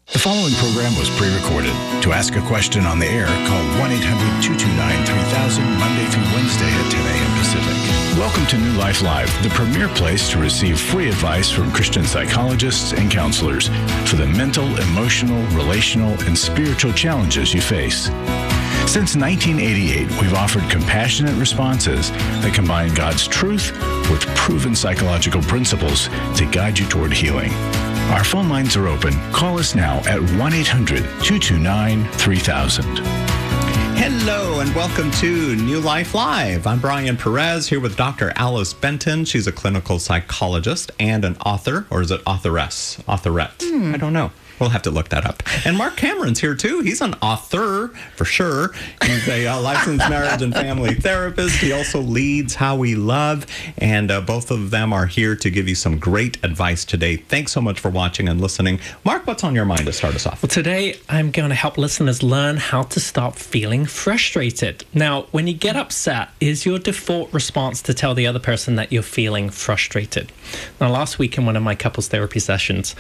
The following program was pre-recorded. To ask a question on the air, call 1-800-229-3000 Monday through Wednesday at 10 a.m. Pacific. Welcome to New Life Live, the premier place to receive free advice from Christian psychologists and counselors for the mental, emotional, relational, and spiritual challenges you face. Since 1988, we've offered compassionate responses that combine God's truth with proven psychological principles to guide you toward healing. Our phone lines are open. Call us now at 1-800-229-3000. Hello and welcome to New Life Live. I'm Brian Perez here with Dr. Alice Benton. She's a clinical psychologist and an author, or is it authoress? Authorette? I don't know. We'll have to look that up. And Mark Cameron's here, too. He's an author, for sure. He's a licensed marriage and family therapist. He also leads How We Love. And both of them are here to give you some great advice today. Thanks so much for watching and listening. Mark, what's on your mind to start us off? Well, today I'm going to help listeners learn how to stop feeling frustrated. Now, when you get upset, is your default response to tell the other person that you're feeling frustrated? Now, last week in one of my couples therapy sessions,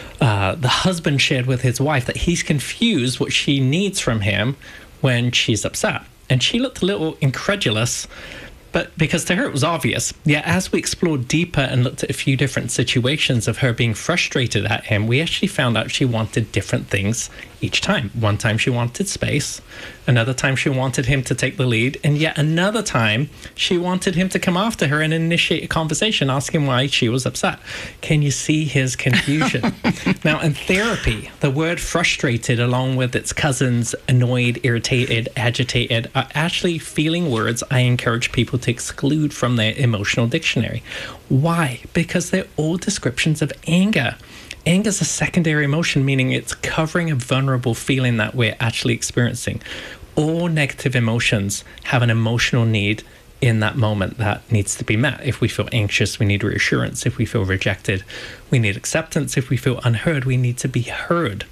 the husband shared with his wife that he's confused what she needs from him when she's upset. And she looked a little incredulous, but because to her it was obvious. Yet as we explored deeper and looked at a few different situations of her being frustrated at him, we actually found out she wanted different things each time. One time she wanted space, another time she wanted him to take the lead, and yet another time she wanted him to come after her and initiate a conversation, asking why she was upset. Can you see his confusion? Now, in therapy, the word frustrated, along with its cousins, annoyed, irritated, agitated, are actually feeling words I encourage people to exclude from their emotional dictionary. Why? Because they're all descriptions of anger. Anger is a secondary emotion, meaning it's covering a vulnerable feeling that we're actually experiencing. All negative emotions have an emotional need in that moment that needs to be met. If we feel anxious, we need reassurance. If we feel rejected, we need acceptance. If we feel unheard, we need to be heard.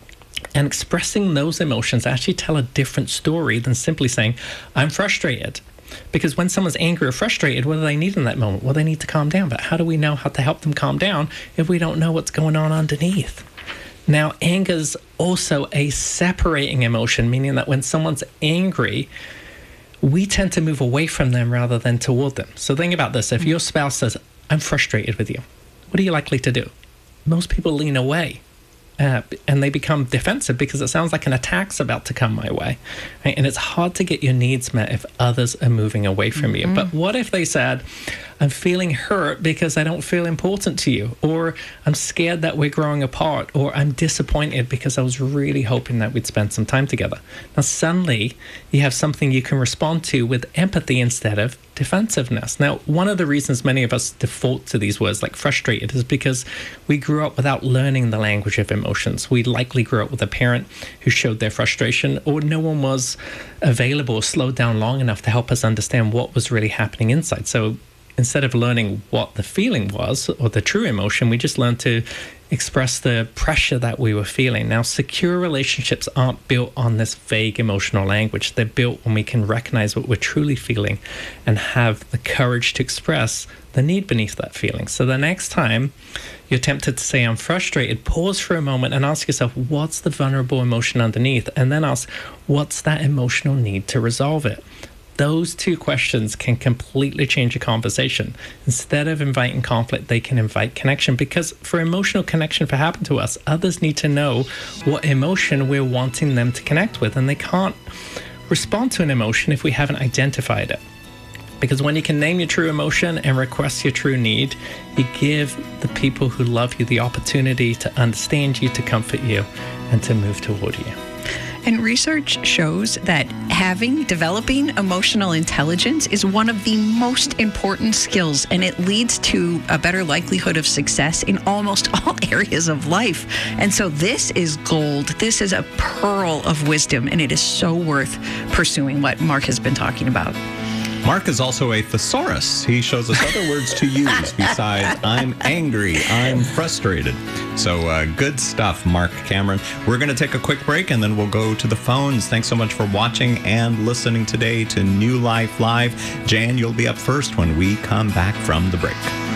And expressing those emotions actually tell a different story than simply saying, I'm frustrated. Because when someone's angry or frustrated, what do they need in that moment? Well, they need to calm down. But how do we know how to help them calm down if we don't know what's going on underneath? Now, anger is also a separating emotion, meaning that when someone's angry, we tend to move away from them rather than toward them. So think about this. If your spouse says, I'm frustrated with you, what are you likely to do? Most people lean away. And they become defensive because it sounds like an attack's about to come my way. Right? And it's hard to get your needs met if others are moving away from you. But what if they said, I'm feeling hurt because I don't feel important to you, or I'm scared that we're growing apart, or I'm disappointed because I was really hoping that we'd spend some time together. Now, suddenly, you have something you can respond to with empathy instead of defensiveness. Now, one of the reasons many of us default to these words like frustrated is because we grew up without learning the language of emotions. We likely grew up with a parent who showed their frustration, or no one was available or slowed down long enough to help us understand what was really happening inside. So instead of learning what the feeling was or the true emotion, we just learned to express the pressure that we were feeling. Now, secure relationships aren't built on this vague emotional language. They're built when we can recognize what we're truly feeling and have the courage to express the need beneath that feeling. So the next time you're tempted to say, I'm frustrated, pause for a moment and ask yourself, what's the vulnerable emotion underneath? And then ask, what's that emotional need to resolve it? Those two questions can completely change a conversation. Instead of inviting conflict, they can invite connection, because for emotional connection to happen to us, others need to know what emotion we're wanting them to connect with, and they can't respond to an emotion if we haven't identified it. Because when you can name your true emotion and request your true need, you give the people who love you the opportunity to understand you, to comfort you, and to move toward you. And research shows that developing emotional intelligence is one of the most important skills, and it leads to a better likelihood of success in almost all areas of life. And so this is gold. This is a pearl of wisdom, and it is so worth pursuing what Mark has been talking about. Mark is also a thesaurus. He shows us other words to use besides I'm angry, I'm frustrated. So good stuff, Mark Cameron. We're going to take a quick break and then we'll go to the phones. Thanks so much for watching and listening today to New Life Live. Jan, you'll be up first when we come back from the break.